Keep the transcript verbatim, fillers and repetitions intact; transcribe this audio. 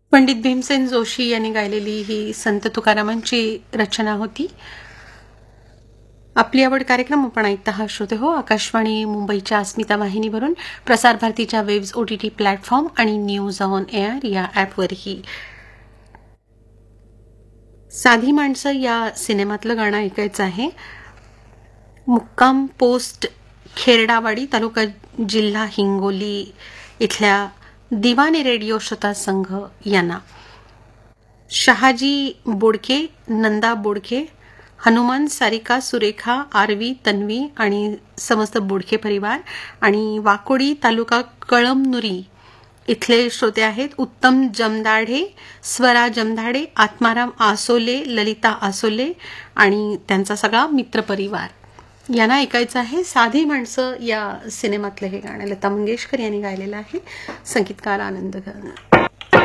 पंडित भीमसेन जोशी यांनी गायलेली ही संत तुकारामांची रचना होती. आपली आवड कार्यक्रम आपण ऐकता आहात श्रोते हो. आकाशवाणी मुंबईच्या अस्मिता वाहिनीवरून, प्रसार भारतीच्या वेब्स ओटीटी प्लॅटफॉर्म आणि न्यूज ऑन एअर या ॲपवरही. साधी माणसं या सिनेमातलं गाणं ऐकायचं आहे. मुक्काम पोस्ट खेरडावाडी, तालुका जिल्हा हिंगोली इथल्या दिवाने रेडिओ श्रोता संघ यांना शहाजी बोडके, नंदा बोडके, हनुमान, सारिका, सुरेखा, आरवी, तन्वी आणि समस्त बोडके परिवार आणि वाकोडी तालुका कळमनुरी इथले श्रोते आहेत. उत्तम जमदाडे, स्वरा जमदाडे, आत्माराम आसोले, ललिता आसोले आणि त्यांचा सगळा मित्रपरिवार यांना ऐकायचं आहे साधी माणसं या सिनेमातलं हे गाणं. लता मंगेशकर यांनी गायलेलं आहे. संगीतकार आनंद